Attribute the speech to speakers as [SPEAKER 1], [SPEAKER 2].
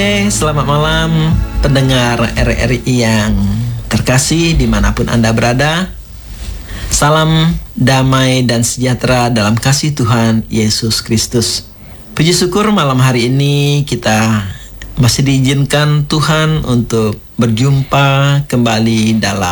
[SPEAKER 1] Selamat malam pendengar RRI yang terkasih dimanapun Anda berada. Salam damai dan sejahtera dalam kasih Tuhan Yesus Kristus. Puji syukur malam hari ini kita masih diizinkan Tuhan untuk berjumpa kembali dalam